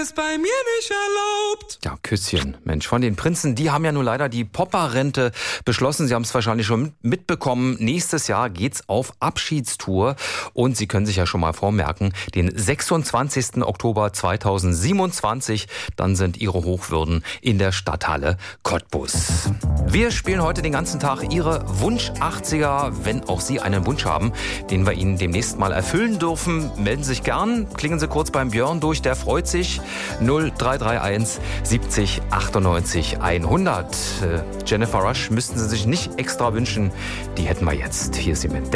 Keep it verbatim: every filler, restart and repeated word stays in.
ist bei mir nicht erlaubt. Ja, Küsschen. Mensch, von den Prinzen, die haben ja nun leider die Popper-Rente beschlossen. Sie haben es wahrscheinlich schon mitbekommen. Nächstes Jahr geht's auf Abschiedstour. Und Sie können sich ja schon mal vormerken, den sechsundzwanzigsten Oktober zweitausendsiebenundzwanzig, dann sind Ihre Hochwürden in der Stadthalle Cottbus. Wir spielen heute den ganzen Tag Ihre Wunsch-achtziger. Wenn auch Sie einen Wunsch haben, den wir Ihnen demnächst mal erfüllen dürfen, melden Sie sich gern. Klingen Sie kurz beim Björn durch, der freut sich. null drei drei eins siebzig achtundneunzig hundert. Äh, Jennifer Rush müssten Sie sich nicht extra wünschen. Die hätten wir jetzt. Hier ist sie mit